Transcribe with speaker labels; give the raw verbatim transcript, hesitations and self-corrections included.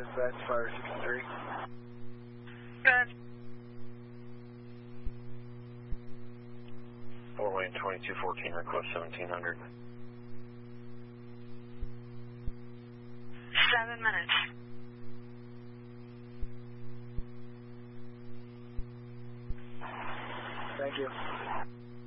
Speaker 1: dispatch, Fire sixty-three.
Speaker 2: Good.
Speaker 3: Fort Wayne twenty-two fourteen, request seventeen hundred.
Speaker 2: Seven minutes.
Speaker 1: Thank you.